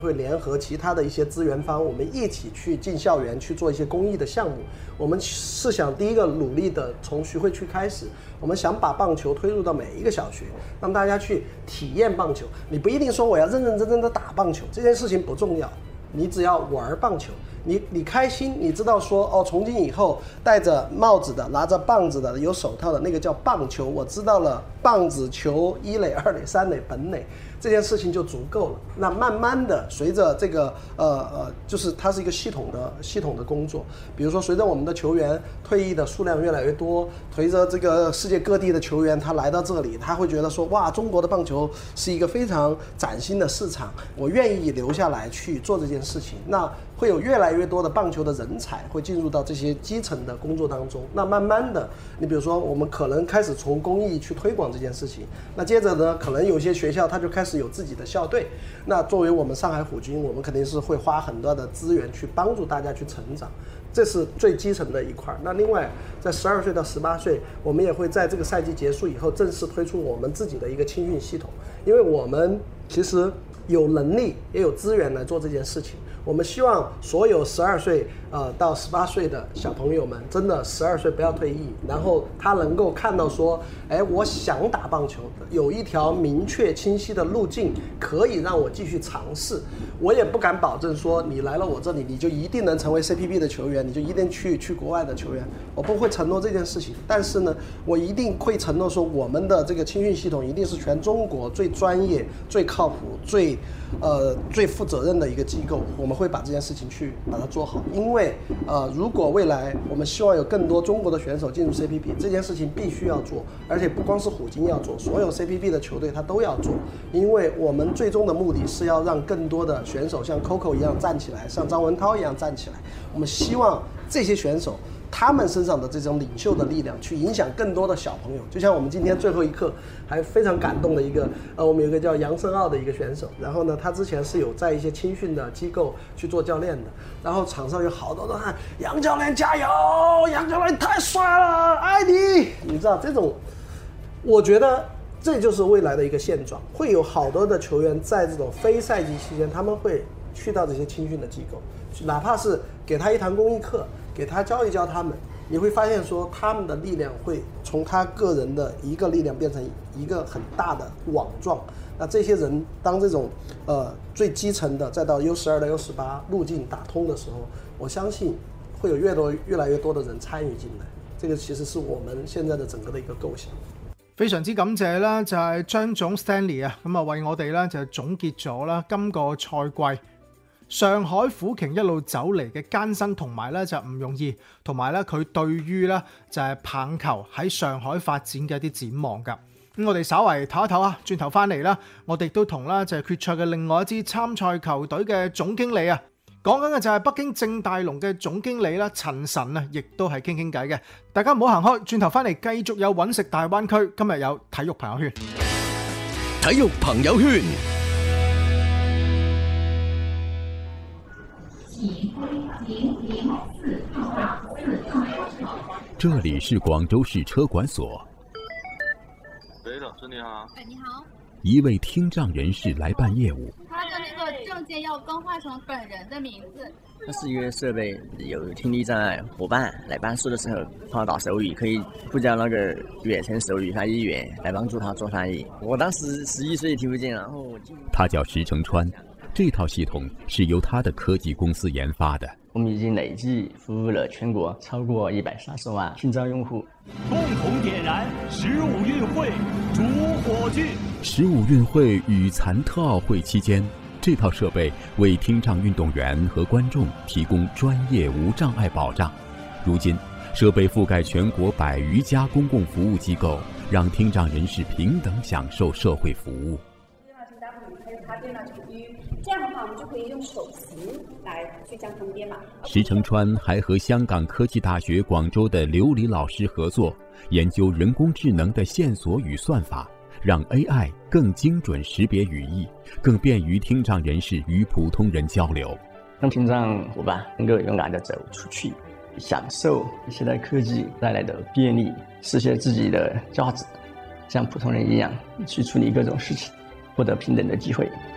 会联合其他的一些资源方，我们一起去进校园去做一些公益的项目。我们是想第一个努力的从徐汇区开始，我们想把棒球推入到每一个小学，让大家去体验棒球。你不一定说我要认认真真的打棒球，这件事情不重要，你只要玩棒球。你开心，你知道说哦，从今以后戴着帽子的、拿着棒子的、有手套的那个叫棒球，我知道了棒子、球、一垒、二垒、三垒、本垒，这件事情就足够了。那慢慢的随着这个就是它是一个系统的工作。比如说随着我们的球员退役的数量越来越多，随着这个世界各地的球员他来到这里，他会觉得说哇，中国的棒球是一个非常崭新的市场，我愿意留下来去做这件事情。那会有越来越多的棒球的人才会进入到这些基层的工作当中。那慢慢的，你比如说我们可能开始从公益去推广这件事情，那接着呢，可能有些学校它就开始有自己的校队。那作为我们上海虎军，我们肯定是会花很多的资源去帮助大家去成长，这是最基层的一块。那另外，在12岁到18岁，我们也会在这个赛季结束以后正式推出我们自己的一个青训系统，因为我们其实有能力也有资源来做这件事情。我们希望所有12岁到18岁的小朋友们，真的12岁不要退役，然后他能够看到说，哎，我想打棒球，有一条明确清晰的路径可以让我继续尝试。我也不敢保证说你来了我这里你就一定能成为 CPB 的球员，你就一定去国外的球员，我不会承诺这件事情。但是呢，我一定会承诺说，我们的这个青训系统一定是全中国最专业、最靠谱、最负责任的一个机构。我们会把这件事情去把它做好，因为如果未来我们希望有更多中国的选手进入 CPB， 这件事情必须要做，而且不光是虎鲸要做，所有 CPB 的球队他都要做，因为我们最终的目的是要让更多的选手像 Coco 一样站起来，像张文涛一样站起来。我们希望这些选手他们身上的这种领袖的力量去影响更多的小朋友。就像我们今天最后一刻还非常感动的一个我们有一个叫杨胜傲的一个选手，然后呢他之前是有在一些青训的机构去做教练的，然后场上有好多人喊杨教练加油，杨教练太帅了，爱你。你知道这种，我觉得这就是未来的一个现状，会有好多的球员在这种非赛季期间，他们会去到这些青训的机构，哪怕是给他一堂公益课，给他教一教他们，你会发现说他们的力量会从他个人的一个力量变成一个很大的网状。那这些人当这种最基层的再到 U12 到 U18 路径打通的时候，我相信会有越來越多的人參與進來。這個其實是我們現在的整個的一個構想。 非常之感謝啦，就係張總 Stanley 啊，咁啊為我哋咧就總結咗啦今個賽季上海虎鯨一路走嚟嘅艱辛同埋咧就唔容易，同埋咧佢對於咧就係棒球喺上海發展嘅一啲展望㗎。咁我哋稍為唞一唞啊，轉頭翻嚟啦，我哋都同啦就係決賽嘅另外一支參賽球隊嘅總經理啊，講緊嘅就係北京正大龍嘅總經理啦陳晨啊，亦都係傾傾偈嘅。大家唔好行開，轉頭翻嚟繼續有揾食大灣區，今日有體育朋友圈。 體育朋友圈。 这里是广州市车管所。 喂，老师你好。 哎，你好。 一位听障人士来办业务。 他的那个证件要更换成本人的名字。 它是一个设备，有听力障碍伙伴来办事的时候，他打手语可以呼叫那个远程手语翻译员来帮助他做翻译。我当时11岁听不见，然后他叫石成川，这套系统是由他的科技公司研发的。 我们已经累计服务了全国超过130万听障用户。 共同点燃15运会主火炬。 15运会与残特奥会期间，这套设备为听障运动员和观众提供专业无障碍保障。如今，设备覆盖全国100余家公共服务机构，让听障人士平等享受社会服务。 这样的话，我们就可以用手型来去将它们编码。 石成川还和香港科技大学广州的刘黎老师合作，研究人工智能的线索与算法，让 AI 更精准识别语义，更便于听障人士与普通人交流， 让听障伙伴能够勇敢地走出去，享受现代科技带来的便利，实现自己的价值，像普通人一样去处理各种事情，获得平等的机会。